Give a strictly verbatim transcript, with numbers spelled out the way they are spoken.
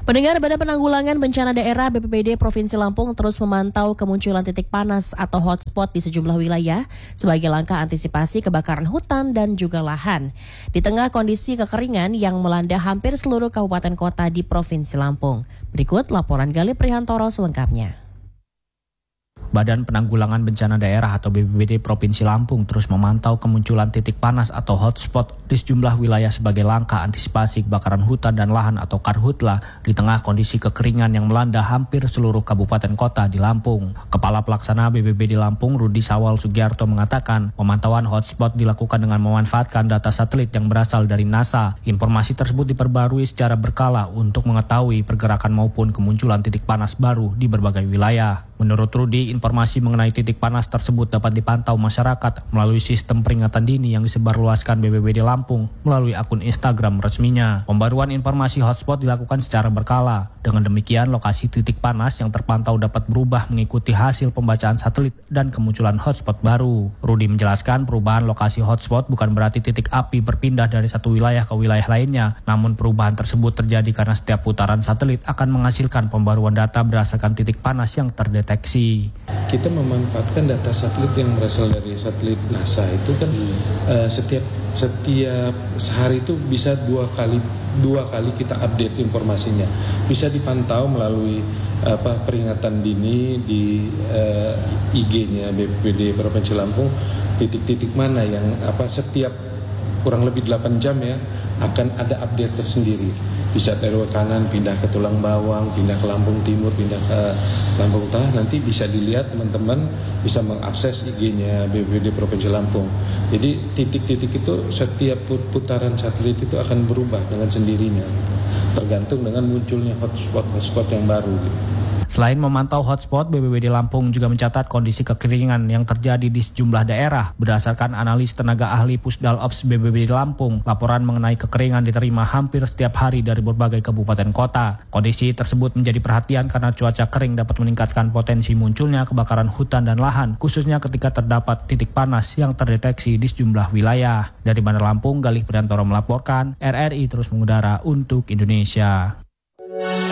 Pendengar, Badan Penanggulangan Bencana Daerah B P B D Provinsi Lampung terus memantau kemunculan titik panas atau hotspot di sejumlah wilayah sebagai langkah antisipasi kebakaran hutan dan juga lahan. Di tengah kondisi kekeringan yang melanda hampir seluruh kabupaten kota di Provinsi Lampung. Berikut laporan Galih Prihantoro selengkapnya. Badan Penanggulangan Bencana Daerah atau B P B D Provinsi Lampung terus memantau kemunculan titik panas atau hotspot di sejumlah wilayah sebagai langkah antisipasi kebakaran hutan dan lahan atau karhutla di tengah kondisi kekeringan yang melanda hampir seluruh kabupaten kota di Lampung. Kepala Pelaksana B P B D Lampung Rudi Sawal Sugiarto mengatakan pemantauan hotspot dilakukan dengan memanfaatkan data satelit yang berasal dari NASA. Informasi tersebut diperbarui secara berkala untuk mengetahui pergerakan maupun kemunculan titik panas baru di berbagai wilayah. Menurut Rudi, informasi mengenai titik panas tersebut dapat dipantau masyarakat melalui sistem peringatan dini yang disebarluaskan B P B D Lampung melalui akun Instagram resminya. Pembaruan informasi hotspot dilakukan secara berkala. Dengan demikian, lokasi titik panas yang terpantau dapat berubah mengikuti hasil pembacaan satelit dan kemunculan hotspot baru. Rudi menjelaskan perubahan lokasi hotspot bukan berarti titik api berpindah dari satu wilayah ke wilayah lainnya. Namun perubahan tersebut terjadi karena setiap putaran satelit akan menghasilkan pembaruan data berdasarkan titik panas yang terdeteksi. Kita memanfaatkan data satelit yang berasal dari satelit NASA itu kan hmm. uh, setiap setiap sehari itu bisa dua kali dua kali kita update informasinya, bisa dipantau melalui apa peringatan dini di uh, I G-nya B P B D Provinsi Lampung, titik-titik mana yang apa setiap kurang lebih delapan jam ya akan ada update tersendiri. Bisa R W kanan pindah ke Tulang Bawang, pindah ke Lampung Timur, pindah ke Lampung Tengah. Nanti bisa dilihat teman-teman bisa mengakses I G-nya B P B D Provinsi Lampung. Jadi titik-titik itu setiap putaran satelit itu akan berubah dengan sendirinya, gitu. Tergantung dengan munculnya hotspot-hotspot yang baru. Gitu. Selain memantau hotspot, B P B D Lampung juga mencatat kondisi kekeringan yang terjadi di sejumlah daerah. Berdasarkan analis tenaga ahli Pusdal Ops B P B D Lampung, laporan mengenai kekeringan diterima hampir setiap hari dari berbagai kabupaten kota. Kondisi tersebut menjadi perhatian karena cuaca kering dapat meningkatkan potensi munculnya kebakaran hutan dan lahan, khususnya ketika terdapat titik panas yang terdeteksi di sejumlah wilayah. Dari Bandar Lampung, Galih Prihantoro melaporkan, R R I terus mengudara untuk Indonesia.